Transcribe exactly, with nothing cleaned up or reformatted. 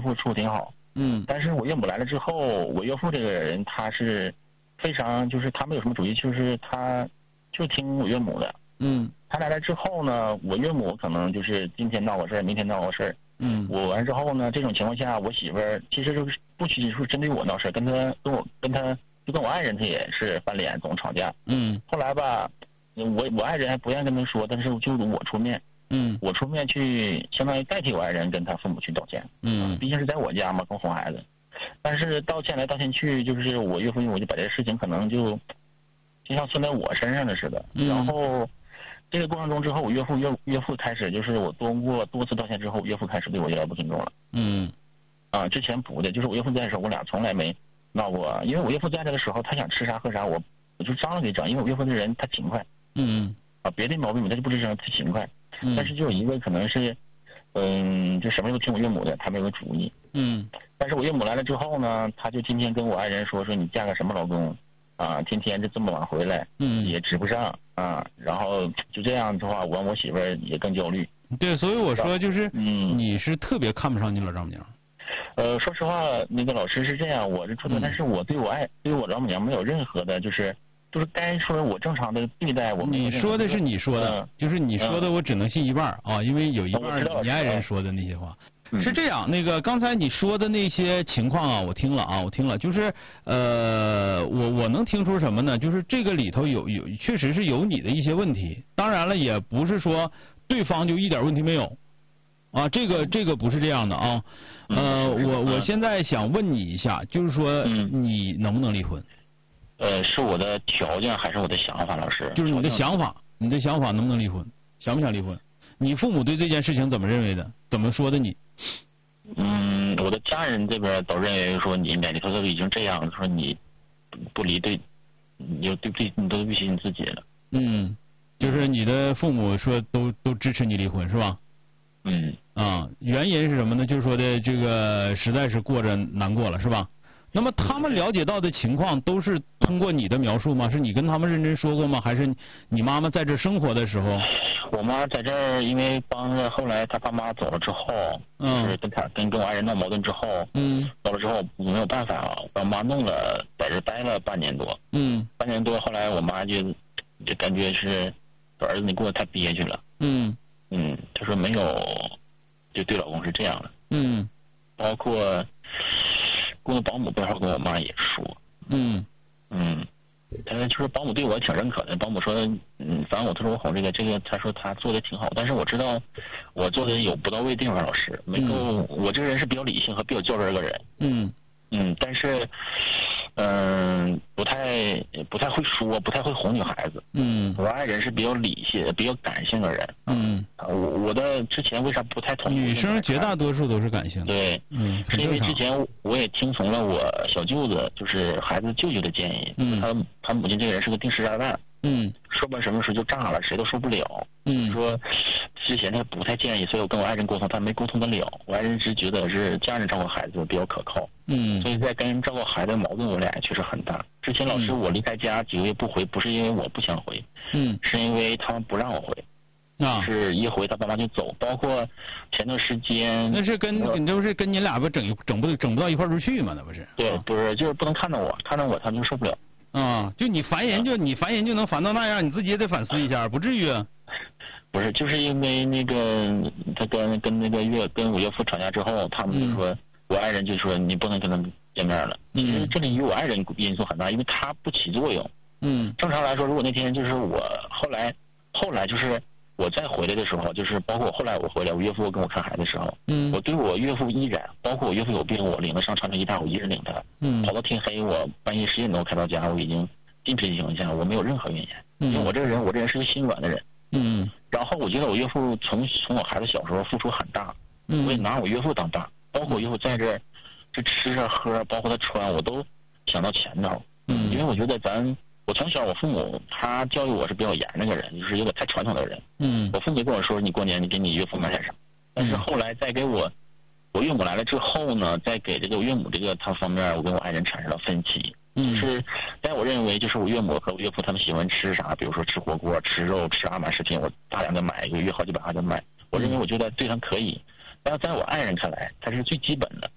父处挺好。 嗯。 但是我岳母来了之后，我岳父这个人他是非常就是他没有什么主意，就是他就听我岳母的。 嗯。 他来了之后呢，我岳母可能就是今天闹个事儿，明天闹个事儿。 嗯。 我完之后呢，这种情况下，我媳妇儿其实就是不仅仅是针对我闹事，跟他跟我跟他就跟我爱人他也是翻脸，总吵架。 嗯。 后来吧，我我爱人还不愿意跟他说，但是就是我出面。 嗯。 我出面去相当于代替我爱人跟他父母去道歉。 嗯。 毕竟是在我家嘛，跟哄孩子。但是道歉来道歉去，就是我岳父我就把这个事情可能就就像算在我身上的似的。 嗯。 然后这个过程中之后，我岳父岳岳父开始就是我通过多次道歉之后，岳父开始对我越来越不尊重了。 嗯。 啊，之前不的，就是我岳父在的时候，我俩从来没闹过。因为我岳父在这的时候，他想吃啥喝啥，我我就张罗给整。因为我岳父这人他勤快。 嗯。 啊，别的毛病他就不吱声，他勤快。 嗯。 但是就有一个可能是，嗯，就什么都听我岳母的，他没有个主意。 嗯。 但是我岳母来了之后呢，他就天天跟我爱人说说你嫁个什么老公啊，天天就这么晚回来， 嗯， 也值不上啊。然后就这样的话，我我媳妇儿也更焦虑。 对，所以我说就是， 嗯， 你是特别看不上你老丈母娘。 呃，说实话，那个老师是这样，我是出的，嗯，但是我对我爱对我老母娘没有任何的，就是就是该说我正常的对待我。 你说的是你说的，嗯，就是你说的我只能信一半啊，因为有一半你爱人说的那些话。是这样，那个刚才你说的那些情况啊，我听了啊，我听了，就是呃，我我能听出什么呢？就是这个里头有有确实是有你的一些问题，当然了，也不是说对方就一点问题没有，啊，这个这个不是这样的啊，呃，我我现在想问你一下，就是说你能不能离婚？ 呃，是我的条件还是我的想法，老师？ 就是你的想法，你的想法能不能离婚？想不想离婚？你父母对这件事情怎么认为的？怎么说的你？ 嗯，我的家人这边都认为说你应该离，他都已经这样了，说你不离对，你就对不对，你都对不起你自己了。 嗯，就是你的父母说都都支持你离婚是吧？ 嗯。 啊，原因是什么呢？就是说的这个实在是过着难过了是吧？那么他们了解到的情况都是通过你的描述吗？是你跟他们认真说过吗？还是你妈妈在这生活的时候？ 我妈在这儿，因为帮着后来她爸妈走了之后，嗯，就是跟她跟跟我爱人闹矛盾之后，嗯，走了之后我没有办法啊，把我妈弄了，在这待了半年多，嗯，半年多，后来我妈就就感觉是儿子你过得太憋屈了，嗯嗯，她说没有，就对老公是这样的，嗯，包括雇的保姆背后跟我妈也说，嗯嗯。他就是保姆对我挺认可的，保姆说，嗯，反正我他说我哄这个这个，他说他做的挺好，但是我知道我做的有不到位地方，老师没够，嗯，我这个人是比较理性和比较较真儿的人，嗯嗯，但是嗯、呃、不太不太会说，不太会哄女孩子，嗯，我爱人是比较理性、比较感性的人，嗯，我我的之前为啥不太同意？ 女生绝大多数都是感性的， 对，嗯，是因为之前我也听从了我小舅子，就是孩子舅舅的建议，嗯，他他母亲这个人是个定时炸弹，嗯，说吧什么时候就炸了，谁都受不了，嗯，说之前他不太建议，所以我跟我爱人沟通，他没沟通得了，我爱人只觉得是家人照顾孩子比较可靠，嗯，所以在跟人照顾孩子的矛盾，我俩也确实很大。之前老师我离开家几个月不回，不是因为我不想回，嗯，是因为他们不让我回。啊，是一回他爸妈就走，包括前段时间， 那是跟你都是跟你俩不整一整不整不到一块儿去嘛，那不是？ 对，不是就是不能看到我，看到我他们就受不了。 啊，就你烦人就你烦人就能烦到那样，你自己也得反思一下，不至于啊。 不是，就是因为那个他跟跟那个岳跟我岳父吵架之后，他们就说、嗯、我爱人就说你不能跟他们见面了。嗯，其实这里与我爱人因素很大，因为他不起作用。嗯，正常来说，如果那天就是我后来后来就是。我再回来的时候，就是包括后来我回来，我岳父跟我看孩子的时候，嗯，我对我岳父依然，包括我岳父有病，我领他上长城医大，我一人领他，嗯，跑到天黑，我半夜十点多开到家，我已经禁止的情况下，我没有任何怨言，嗯，因为我这个人，我这人是个心软的人，嗯，然后我觉得我岳父从从我孩子小时候付出很大，嗯，我也拿我岳父当大，包括我岳父在这这吃啊喝，包括他穿，我都想到前头，嗯，因为我觉得咱。我从小我父母他教育我是比较严那个人，就是有点太传统的人。嗯，我父母跟我说你过年你给你岳父买点啥，但是后来再给我我岳母来了之后呢，再给这个岳母这个他方面，我跟我爱人产生了分歧。嗯，是在我认为就是我岳母和我岳父他们喜欢吃啥，比如说吃火锅、吃肉、吃阿玛食品，我大量的买，一个月好几百块的买。我认为我觉得对他可以，但是在我爱人看来，它是最基本的。